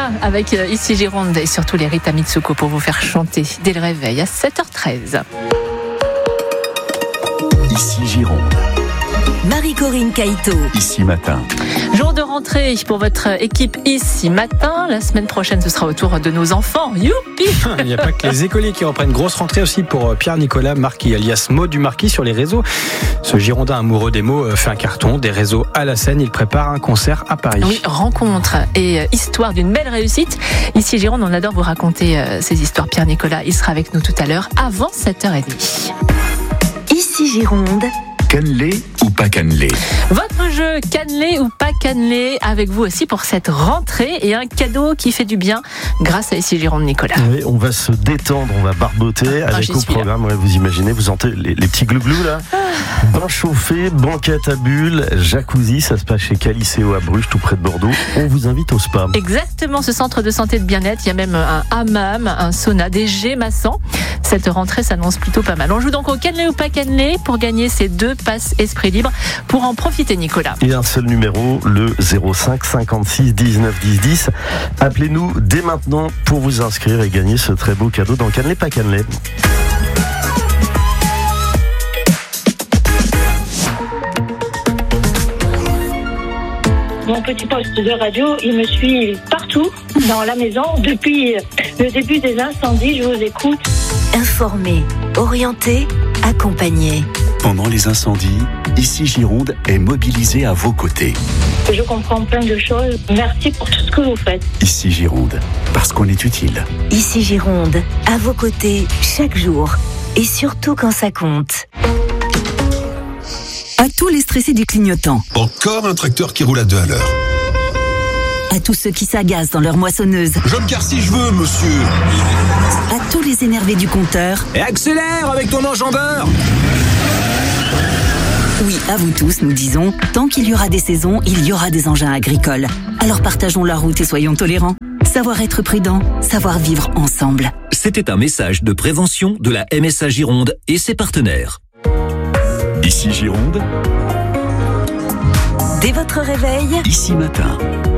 Nicolas avec Ici Gironde et surtout les Rita Mitsuko pour vous faire chanter dès le réveil à 7h13. Ici Gironde. Marie-Corinne Caïto. Ici Matin. Jour de rentrée pour votre équipe Ici Matin. La semaine prochaine, ce sera au tour de nos enfants. Youpi! Il n'y a pas que les écoliers qui reprennent. Grosse rentrée aussi pour Pierre-Nicolas Marquis, alias Maud du Marquis sur les réseaux. Ce Girondin amoureux des mots fait un carton. Des réseaux à la scène, il prépare un concert à Paris. Oui, rencontre et histoire d'une belle réussite. Ici Gironde, on adore vous raconter ces histoires. Pierre-Nicolas, il sera avec nous tout à l'heure avant 7h30. Ici Gironde. Cannelé ou pas cannelé? Votre jeu cannelé ou pas cannelé avec vous aussi pour cette rentrée et un cadeau qui fait du bien grâce à Ici Gironde, Nicolas. Oui, on va se détendre, on va barboter avec au programme. Ouais, vous imaginez, vous sentez les petits glouglous là. Bain chauffé, banquette à bulles, jacuzzi, ça se passe chez Caliceo à Bruges, tout près de Bordeaux. On vous invite au spa. Exactement, ce centre de santé de bien-être. Il y a même un hammam, un sauna, des jets massants. Cette rentrée s'annonce plutôt pas mal. On joue donc au cannelé ou pas cannelé pour gagner ces 2 passes Esprit Libre. Pour en profiter, Nicolas. Et un seul numéro, le 05 56 19 10 10. Appelez-nous dès maintenant pour vous inscrire et gagner ce très beau cadeau dans Cannelé pas cannelé. Mon petit poste de radio, il me suit partout dans la maison. Depuis le début des incendies, je vous écoute. Informer, orienter, accompagner. Pendant les incendies, Ici Gironde est mobilisé à vos côtés. Je comprends plein de choses. Merci pour tout ce que vous faites. Ici Gironde, parce qu'on est utile. Ici Gironde, à vos côtés, chaque jour. Et surtout quand ça compte. À tous les stressés du clignotant. Encore un tracteur qui roule à 2 à l'heure. À tous ceux qui s'agacent dans leur moissonneuse. Je me gare si je veux, monsieur. À tous les énervés du compteur. Et accélère avec ton enjambeur. Oui, à vous tous, nous disons, tant qu'il y aura des saisons, il y aura des engins agricoles. Alors partageons la route et soyons tolérants. Savoir être prudent, savoir vivre ensemble. C'était un message de prévention de la MSA Gironde et ses partenaires. Ici Gironde. Dès votre réveil, Ici Matin.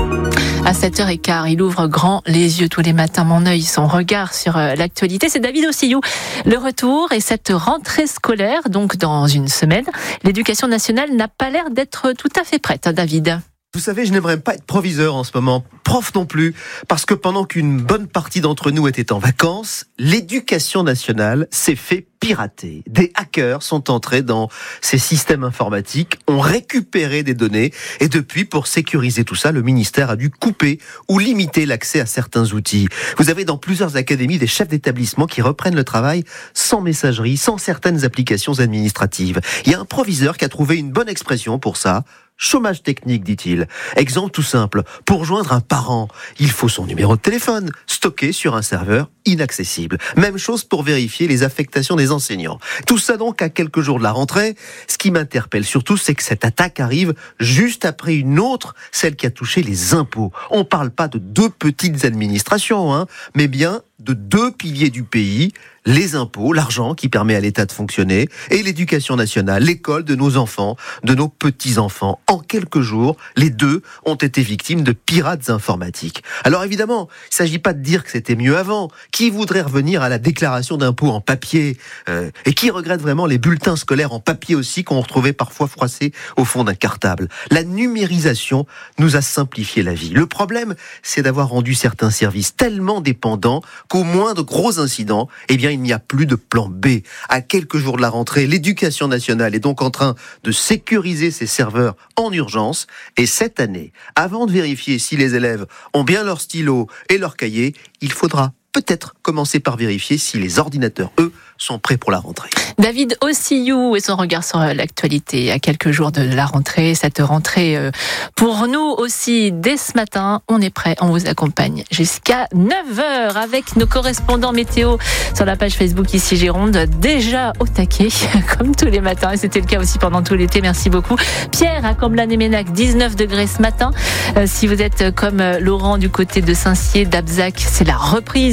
À 7h15, il ouvre grand les yeux tous les matins, mon œil, son regard sur l'actualité. C'est David Ossillou. Le retour et cette rentrée scolaire, donc dans une semaine, l'éducation nationale n'a pas l'air d'être tout à fait prête, David. Vous savez, je n'aimerais pas être proviseur en ce moment, prof non plus, parce que pendant qu'une bonne partie d'entre nous était en vacances, l'éducation nationale s'est fait pirater. Des hackers sont entrés dans ces systèmes informatiques, ont récupéré des données, et depuis, pour sécuriser tout ça, le ministère a dû couper ou limiter l'accès à certains outils. Vous avez dans plusieurs académies des chefs d'établissement qui reprennent le travail sans messagerie, sans certaines applications administratives. Il y a un proviseur qui a trouvé une bonne expression pour ça. Chômage technique, dit-il. Exemple tout simple, pour joindre un parent, il faut son numéro de téléphone, stocké sur un serveur inaccessible. Même chose pour vérifier les affectations des enseignants. Tout ça donc à quelques jours de la rentrée. Ce qui m'interpelle surtout, c'est que cette attaque arrive juste après une autre, celle qui a touché les impôts. On parle pas de 2 petites administrations, mais bien de 2 piliers du pays, les impôts, l'argent qui permet à l'État de fonctionner, et l'éducation nationale, l'école de nos enfants, de nos petits-enfants. En quelques jours, les 2 ont été victimes de pirates informatiques. Alors évidemment, il ne s'agit pas de dire que c'était mieux avant. Qui voudrait revenir à la déclaration d'impôt en papier et qui regrette vraiment les bulletins scolaires en papier aussi qu'on retrouvait parfois froissés au fond d'un cartable? La numérisation nous a simplifié la vie. Le problème, c'est d'avoir rendu certains services tellement dépendants qu'au moindre gros incident, il n'y a plus de plan B. À quelques jours de la rentrée, l'éducation nationale est donc en train de sécuriser ses serveurs en urgence. Et cette année, avant de vérifier si les élèves ont bien leur stylo et leur cahier, il faudra peut-être commencer par vérifier si les ordinateurs, eux, sont prêts pour la rentrée. David Ossillou et son regard sur l'actualité à quelques jours de la rentrée. Cette rentrée, pour nous aussi, dès ce matin, on est prêt, on vous accompagne jusqu'à 9h avec nos correspondants météo sur la page Facebook Ici Gironde, déjà au taquet, comme tous les matins, et c'était le cas aussi pendant tout l'été, merci beaucoup. Pierre à Comblain et Ménac, 19 degrés ce matin. Si vous êtes comme Laurent du côté de Saint-Cier, d'Abzac, c'est la reprise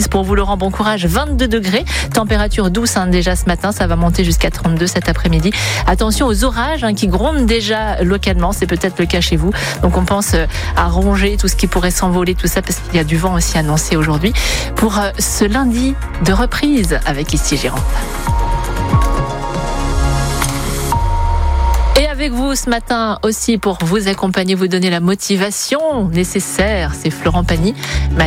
pour vous, Laurent, bon courage. 22 degrés, température douce déjà ce matin, ça va monter jusqu'à 32 cet après-midi. Attention aux orages qui grondent déjà localement, c'est peut-être le cas chez vous. Donc on pense à ronger tout ce qui pourrait s'envoler, tout ça, parce qu'il y a du vent aussi annoncé aujourd'hui pour ce lundi de reprise avec Ici Gironde. Et avec vous ce matin aussi pour vous accompagner, vous donner la motivation nécessaire, c'est Florent Pagny.